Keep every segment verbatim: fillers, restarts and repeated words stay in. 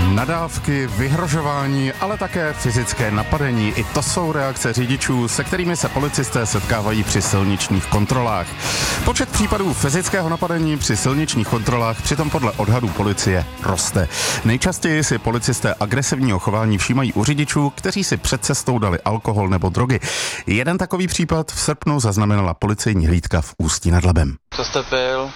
Nadávky, vyhrožování, ale také fyzické napadení. I to jsou reakce řidičů, se kterými se policisté setkávají při silničních kontrolách. Počet případů fyzického napadení při silničních kontrolách přitom podle odhadů policie roste. Nejčastěji si policisté agresivního chování všímají u řidičů, kteří si před cestou dali alkohol nebo drogy. Jeden takový případ v srpnu zaznamenala policejní hlídka v Ústí nad Labem. Co jste pil?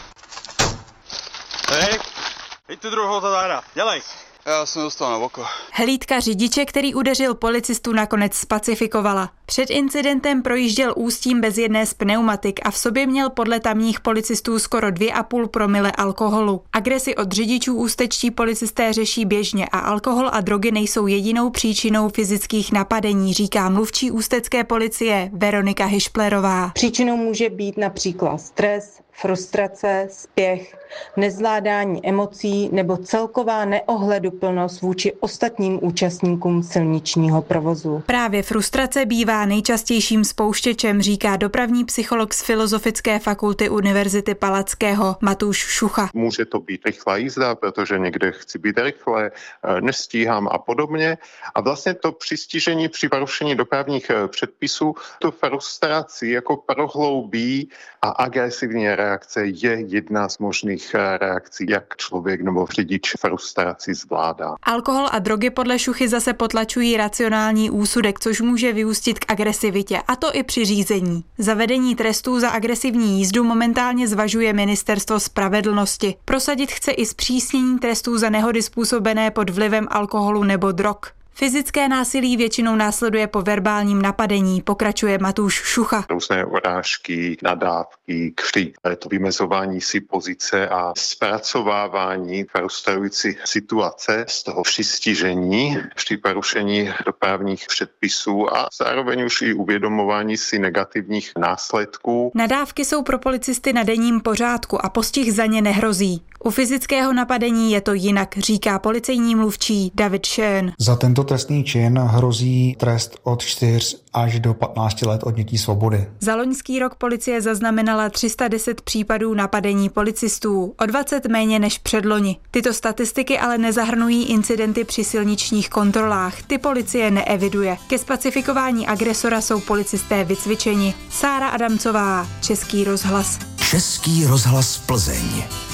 Hej, hej tu druhou zadára, dělej. Já jsem dostal na oko. Hlídka řidiče, který udeřil policistu, nakonec spacifikovala. Před incidentem projížděl Ústím bez jedné z pneumatik a v sobě měl podle tamních policistů skoro dvě a půl promile alkoholu. Agresi od řidičů ústečtí policisté řeší běžně a alkohol a drogy nejsou jedinou příčinou fyzických napadení, říká mluvčí ústecké policie Veronika Hyšplerová. Příčinou může být například stres, frustrace, spěch, nezvládání emocí nebo celková neohleduplnost vůči ostatním účastníkům silničního provozu. Právě frustrace bývá nejčastějším spouštěčem, říká dopravní psycholog z Filozofické fakulty Univerzity Palackého Matúš Šucha. Může to být rychlá jízda, protože někde chci být rychle, nestíhám a podobně. A vlastně to přistižení při porušení dopravních předpisů tu frustraci jako prohloubí a agresivní reakce je jedna z možných reakcí, jak člověk nebo řidič frustraci zvládá. Alkohol a drogy podle Šuchy zase potlačují racionální úsudek, což může vyústit k agresivitě, a to i při řízení. Zavedení trestů za agresivní jízdu momentálně zvažuje Ministerstvo spravedlnosti. Prosadit chce i zpřísnění trestů za nehody způsobené pod vlivem alkoholu nebo drog. Fyzické násilí většinou následuje po verbálním napadení, pokračuje Matúš Šucha. Různé urážky, nadávky, křik, to vymezování si pozice a zpracovávání frustrující situace z toho přistižení při porušení dopravních předpisů a zároveň už i uvědomování si negativních následků. Nadávky jsou pro policisty na denním pořádku a postih za ně nehrozí. U fyzického napadení je to jinak, říká policejní mluvčí David Schön. Za tento trestný čin hrozí trest od čtyř až do patnácti let odnětí svobody. Za loňský rok policie zaznamenala tři sta deset případů napadení policistů, o dvacet méně než předloni. Tyto statistiky ale nezahrnují incidenty při silničních kontrolách, ty policie neeviduje. Ke spacifikování agresora jsou policisté vycvičeni. Sára Adamcová, Český rozhlas. Český rozhlas Plzeň.